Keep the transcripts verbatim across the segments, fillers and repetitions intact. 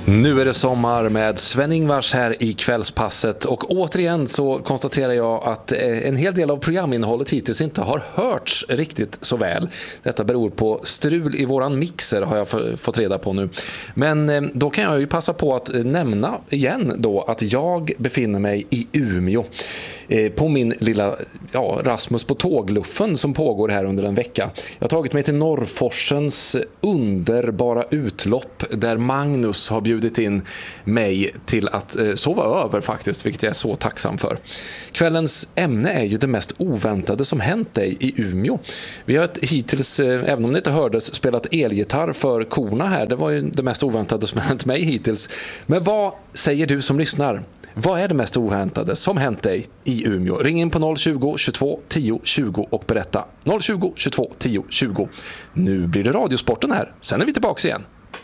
Nu är det sommar med Sven-Ingvars här i kvällspasset och återigen så konstaterar jag att en hel del av programinnehållet hittills inte har hörts riktigt så väl. Detta beror på strul i våran mixer har jag fått reda på nu. Men då kan jag ju passa på att nämna igen då att jag befinner mig i Umeå på min lilla ja, Rasmus på tågluffen som pågår här under en vecka. Jag har tagit mig till Norrforsens underbara utlopp där Magnus har bjudit in mig till att eh, sova över faktiskt, vilket jag är så tacksam för. Kvällens ämne är ju det mest oväntade som hänt dig i Umeå. Vi har ett, hittills, eh, även om det inte hördes, spelat elgitarr för korna här. Det var ju det mest oväntade som hänt mig hittills. Men vad säger du som lyssnar? Vad är det mest oväntade som hänt dig i Umeå? Ring in på noll tjugo, tjugotvå, tio, tjugo och berätta. noll tjugo, tjugotvå, tio, tjugo. Nu blir det radiosporten här. Sen är vi tillbaka igen.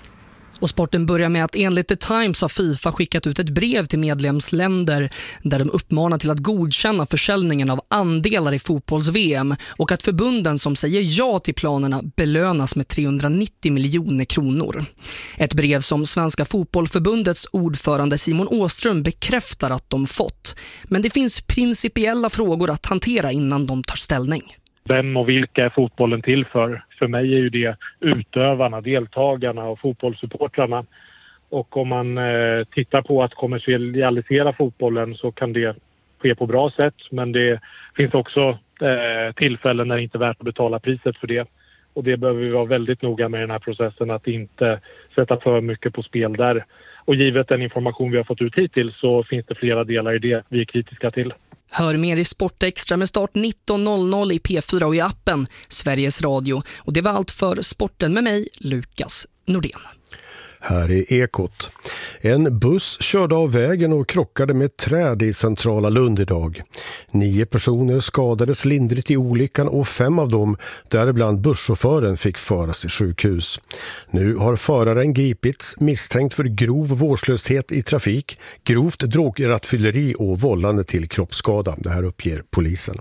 Och sporten börjar med att enligt The Times har FIFA skickat ut ett brev till medlemsländer där de uppmanar till att godkänna försäljningen av andelar i fotbolls-V M och att förbunden som säger ja till planerna belönas med trehundranittio miljoner kronor. Ett brev som Svenska fotbollförbundets ordförande Simon Åström bekräftar att de fått. Men det finns principiella frågor att hantera innan de tar ställning. Vem och vilka är fotbollen till för? För mig är ju det utövarna, deltagarna och fotbollssupportrarna. Och om man eh, tittar på att kommersialisera fotbollen så kan det ske på bra sätt. Men det finns också eh, tillfällen när det inte är värt att betala priset för det. Och det behöver vi vara väldigt noga med i den här processen, att inte sätta för mycket på spel där. Och givet den information vi har fått ut hittills så finns det flera delar i det vi är kritiska till. Hör mer i Sportextra med start nitton noll noll i P fyra och i appen Sveriges Radio. Och det var allt för sporten med mig, Lukas Nordén. Här är Ekot. En buss körde av vägen och krockade med ett träd i centrala Lund idag. Nio personer skadades lindrigt i olyckan och fem av dem, däribland busschauffören, fick föras till sjukhus. Nu har föraren gripits misstänkt för grov vårdslöshet i trafik, grovt drograttfylleri och vållande till kroppsskada. Det här uppger polisen.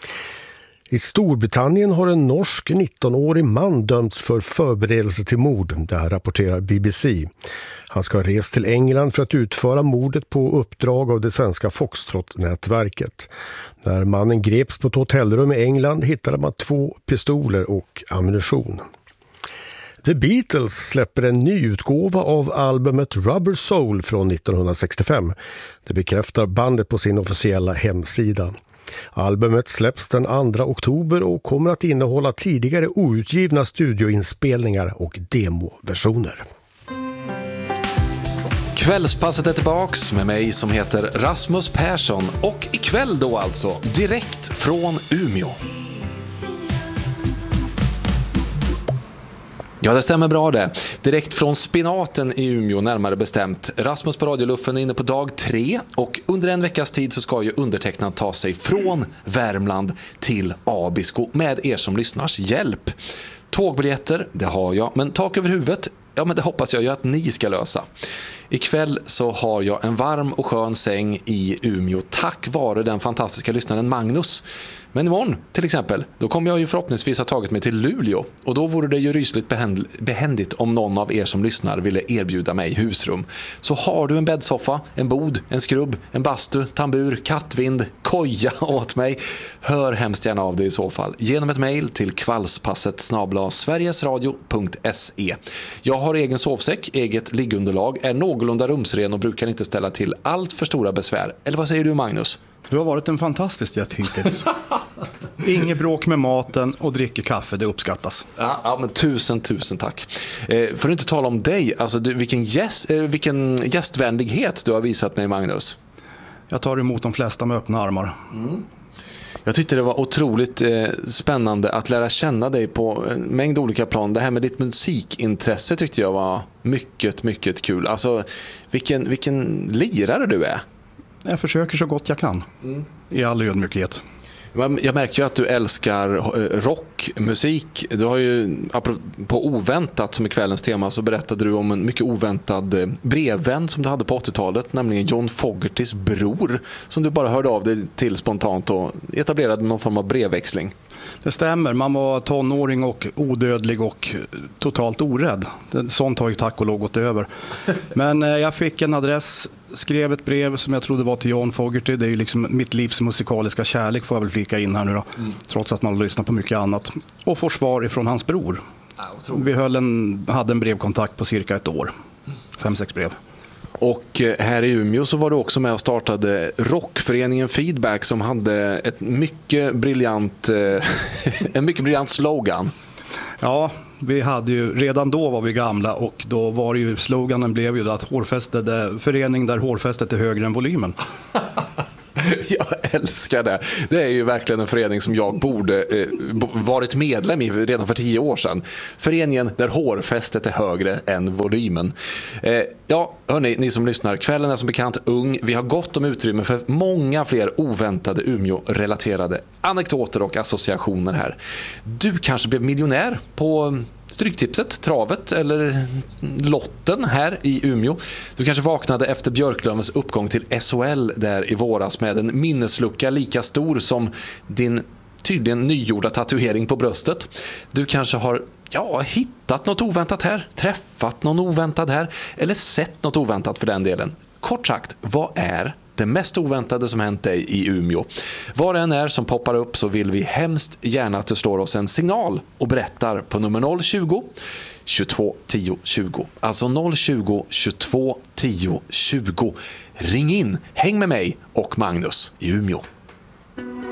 I Storbritannien har en norsk nittonårig man dömts för förberedelse till mord. Det här rapporterar B B C. Han ska ha rest till England för att utföra mordet på uppdrag av det svenska Foxtrot-nätverket. När mannen greps på ett hotellrum i England hittade man två pistoler och ammunition. The Beatles släpper en ny utgåva av albumet Rubber Soul från nittonhundrasextiofem. Det bekräftar bandet på sin officiella hemsida. Albumet släpps den andra oktober och kommer att innehålla tidigare outgivna studioinspelningar och demoversioner. Kvällspasset är tillbaks med mig som heter Rasmus Persson och ikväll då alltså direkt från Umeå. Ja, det stämmer bra det. Direkt från Spinaten i Umeå, närmare bestämt. Rasmus på radioluffen är inne på dag tre och under en veckas tid så ska ju undertecknad ta sig från Värmland till Abisko med er som lyssnars hjälp. Tågbiljetter, det har jag, men tak över huvudet, ja men det hoppas jag ju att ni ska lösa. Ikväll så har jag en varm och skön säng i Umeå tack vare den fantastiska lyssnaren Magnus. Men imorgon till exempel, då kommer jag ju förhoppningsvis ha tagit mig till Luleå och då vore det ju rysligt behändigt om någon av er som lyssnar ville erbjuda mig husrum. Så har du en bäddsoffa, en bod, en skrubb, en bastu, tambur, kattvind, koja åt mig, hör hemskt gärna av det i så fall genom ett mejl till kvällspasset snabel-a sverigesradio punkt se. Jag har egen sovsäck, eget liggunderlag, är någorlunda rumsren och brukar inte ställa till allt för stora besvär. Eller vad säger du, Magnus? Du har varit en fantastisk gäst hittills. Inget bråk med maten och dricker kaffe, det uppskattas. Ja, ja men tusen, tusen tack. Eh, för att inte tala om dig, alltså du, vilken, gäst, eh, vilken gästvänlighet du har visat mig, Magnus. Jag tar emot de flesta med öppna armar. Mm. Jag tyckte det var otroligt eh, spännande att lära känna dig på en mängd olika plan. Det här med ditt musikintresse tyckte jag var mycket, mycket kul. Alltså, vilken, vilken lirare du är. Jag försöker så gott jag kan. Mm. I all ödmjukhet. Jag märker ju att du älskar rockmusik. Du har ju, på oväntat som i kvällens tema, så berättade du om en mycket oväntad brevvän som du hade på åttiotalet, nämligen John Fogertys bror, som du bara hörde av dig till spontant och etablerade någon form av brevväxling. Det stämmer, man var tonåring och odödlig och totalt orädd. Sånt har ju tack och lov gått över. Men eh, jag fick en adress, skrev ett brev som jag trodde var till John Fogerty. Det är ju liksom mitt livs musikaliska kärlek, får jag väl flika in här nu då. Mm. Trots att man har lyssnat på mycket annat. Och får svar ifrån hans bror. Ja, vi höll en, hade en brevkontakt på cirka ett år. Fem, sex brev. Och här i Umeå så var du också med och startade rockföreningen Feedback som hade ett mycket briljant, en mycket briljant slogan. Ja, vi hade ju, redan då var vi gamla och då var ju, sloganen blev ju att hårfästet är, förening där hårfästet är högre än volymen. Jag älskar det. Det är ju verkligen en förening som jag borde eh, varit medlem i redan för tio år sedan. Föreningen där hårfästet är högre än volymen. Eh, ja, hörni, ni som lyssnar, kvällen är som bekant ung. Vi har gott om utrymme för många fler oväntade Umeå-relaterade anekdoter och associationer här. Du kanske blev miljonär på Stryktipset, travet eller lotten här i Umeå. Du kanske vaknade efter Björklövens uppgång till S H L där i våras med en minneslucka lika stor som din tydligen nygjorda tatuering på bröstet. Du kanske har ja, hittat något oväntat här, träffat någon oväntad här eller sett något oväntat för den delen. Kort sagt, vad är det mest oväntade som hänt dig i Umeå? Vad det än är som poppar upp så vill vi hemskt gärna att du slår oss en signal och berättar på nummer noll tjugo, tjugotvå tio tjugo. Alltså noll tjugo, tjugotvå tio tjugo. Ring in, häng med mig och Magnus i Umeå.